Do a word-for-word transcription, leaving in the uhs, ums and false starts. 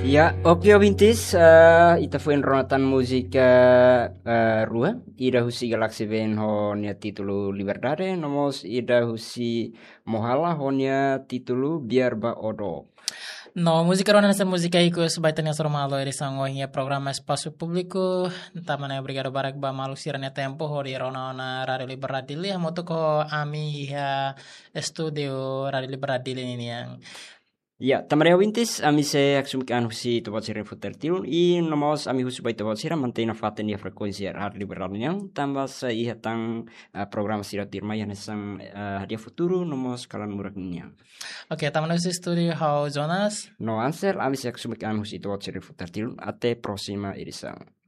Ja, och jag vintis uh, ita foi ronatan musika uh, rua ida husi galaxy ven honia titulu Liberdade nomos ida husi mohala honia titulu Biarba Odo. No, música era nessa música aí que os baitania sormalo eri sango hinha programa espaço público tamana obrigado barak ba malu sirane tempo hori rona na radio liberadili moto ko ami ha studio radio liberadili ini yang Ja, tamare vintis ami se aksumik an husi tobat sire futer tilun i nomos ami husi bai tobat sira mantena faten ya frekuensi radio liberal yang tambah sa iha tang uh, program sira tirma yang sang uh, hadia futuro nomos kalan murak niya. Oke, tamana husi studio how Jonas. No answer ami se aksumik an husi tobat sire futer tilun ate proxima edisang.